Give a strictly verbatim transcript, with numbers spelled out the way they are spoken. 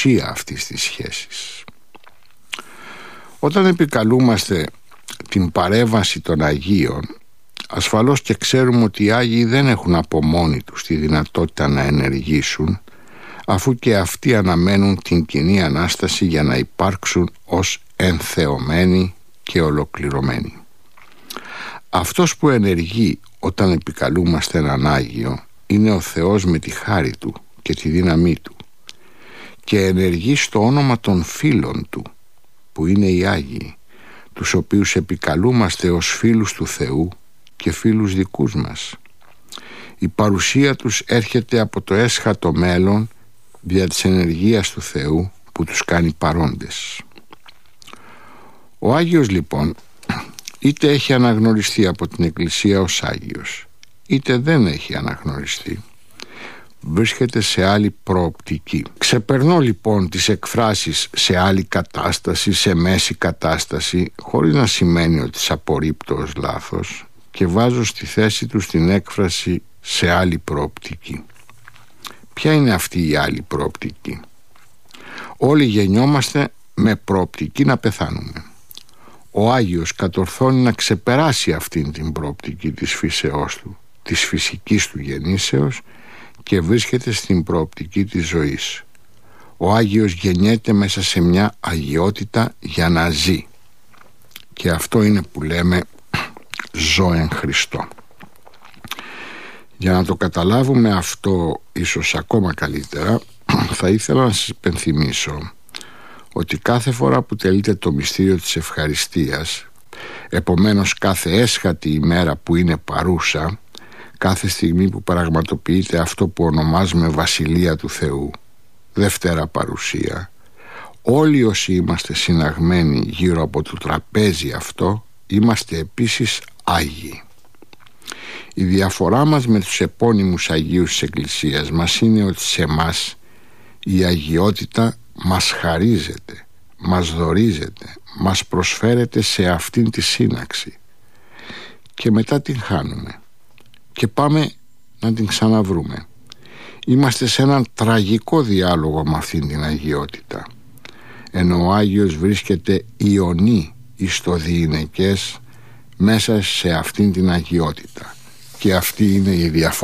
ουσία αυτής της σχέσης. Όταν επικαλούμαστε την παρέμβαση των Αγίων, ασφαλώς και ξέρουμε ότι οι Άγιοι δεν έχουν από μόνοι τους τη δυνατότητα να ενεργήσουν, αφού και αυτοί αναμένουν την κοινή Ανάσταση για να υπάρξουν ως ενθεωμένοι και ολοκληρωμένοι. Αυτός που ενεργεί όταν επικαλούμαστε έναν Άγιο είναι ο Θεός με τη χάρη Του και τη δύναμή Του, και ενεργεί στο όνομα των φίλων Του, που είναι οι Άγιοι, τους οποίους επικαλούμαστε ως φίλους του Θεού και φίλους δικούς μας. Η παρουσία τους έρχεται από το έσχατο μέλλον δια της ενεργείας του Θεού που τους κάνει παρόντες. Ο Άγιος λοιπόν είτε έχει αναγνωριστεί από την Εκκλησία ως Άγιος, είτε δεν έχει αναγνωριστεί, βρίσκεται σε άλλη προοπτική. Ξεπερνώ λοιπόν τις εκφράσεις σε άλλη κατάσταση, σε μέση κατάσταση, χωρίς να σημαίνει ότι τις απορρίπτω ως λάθος, και βάζω στη θέση τους την έκφραση σε άλλη προοπτική. Ποια είναι αυτή η άλλη προοπτική? Όλοι γεννιόμαστε με προοπτική να πεθάνουμε. Ο Άγιος κατορθώνει να ξεπεράσει αυτήν την προοπτική της φύσεώς του, της φυσικής του γεννήσεως, και βρίσκεται στην προοπτική της ζωής. Ο Άγιος γεννιέται μέσα σε μια αγιότητα για να ζει, και αυτό είναι που λέμε ζω εν Χριστώ. Για να το καταλάβουμε αυτό ίσως ακόμα καλύτερα, θα ήθελα να σας υπενθυμίσω ότι κάθε φορά που τελείται το μυστήριο της ευχαριστίας, επομένως κάθε έσχατη ημέρα που είναι παρούσα, κάθε στιγμή που πραγματοποιείται αυτό που ονομάζουμε Βασιλεία του Θεού, Δευτέρα Παρουσία, όλοι όσοι είμαστε συναγμένοι γύρω από το τραπέζι αυτό, είμαστε επίσης Άγιοι. Η διαφορά μας με τους επώνυμους Αγίους της Εκκλησίας μας είναι ότι σε εμάς η αγιότητα μας χαρίζεται, μας δωρίζεται, μας προσφέρεται σε αυτήν τη σύναξη, και μετά την χάνουμε και πάμε να την ξαναβρούμε. Είμαστε σε έναν τραγικό διάλογο με αυτήν την αγιότητα, ενώ ο Άγιος βρίσκεται ιονή εις το διηνεκές μέσα σε αυτήν την αγιότητα, και αυτή είναι η διαφορά.